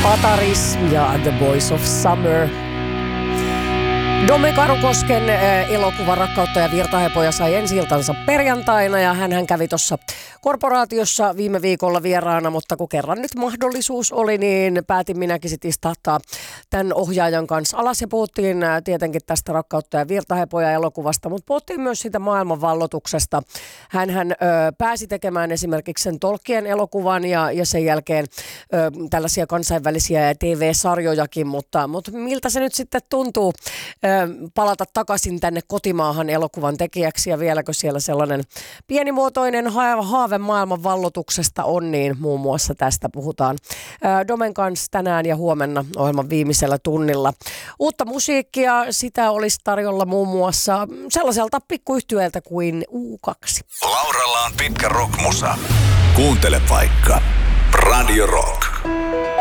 Ataris ja The Boys of Summer. Dome Karukosken elokuva Rakkautta ja virtahepoja sai ensi-iltansa perjantaina ja hän kävi tuossa korporaatiossa viime viikolla vieraana, mutta kun kerran nyt mahdollisuus oli, niin päätin minäkin sitten istahtaa tämän ohjaajan kanssa alas ja puhuttiin tietenkin tästä Rakkautta ja virtahepoja elokuvasta, mutta puhuttiin myös siitä maailmanvallotuksesta. Hänhän pääsi tekemään esimerkiksi sen Tolkien elokuvan ja sen jälkeen tällaisia kansainvälisiä TV-sarjojakin, mutta miltä se nyt sitten tuntuu palata takaisin tänne kotimaahan elokuvan tekijäksi ja vieläkö siellä sellainen pienimuotoinen haave maailman vallotuksesta on, niin muun muassa tästä puhutaan Domen kanssa tänään ja huomenna ohjelman viimeisellä tunnilla. Uutta musiikkia, sitä olisi tarjolla muun muassa sellaiselta pikkuyhtyeeltä kuin U2. Lauralla on pitkä rockmusa. Kuuntele vaikka Radio Rock.